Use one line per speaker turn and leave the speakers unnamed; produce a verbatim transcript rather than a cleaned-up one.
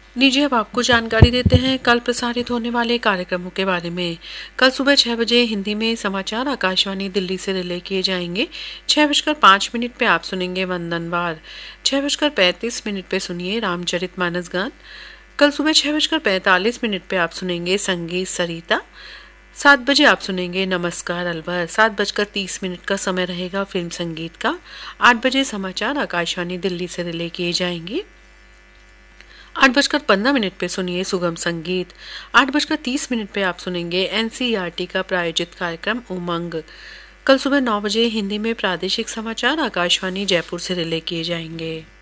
लीजिए अब आपको जानकारी देते हैं कल प्रसारित होने वाले कार्यक्रमों के बारे में। कल सुबह छह बजे हिंदी में समाचार आकाशवाणी दिल्ली से रिले किए जाएंगे। छह बजकर पाँच मिनट पे आप सुनेंगे वंदनवार। छह बजकर पैंतीस मिनट पे सुनिए रामचरितमानस गान। कल सुबह छह बजकर पैंतालीस मिनट पे आप सुनेंगे संगीत सरिता। सात बजे आप सुनेंगे नमस्कार अलवर। सात बजकर तीस मिनट का समय रहेगा फिल्म संगीत का। आठ बजे समाचार आकाशवाणी दिल्ली से रिले किए जाएंगे। आठ बजकर पंद्रह मिनट पे सुनिए सुगम संगीत। आठ बजकर तीस मिनट पे आप सुनेंगे एनसीईआरटी का प्रायोजित कार्यक्रम उमंग। कल सुबह नौ बजे हिंदी में प्रादेशिक समाचार आकाशवाणी जयपुर से रिले किए जाएंगे।